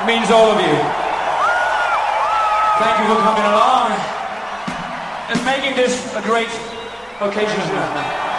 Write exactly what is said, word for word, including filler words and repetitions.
means all of you. Thank you for coming along and making this a great occasion.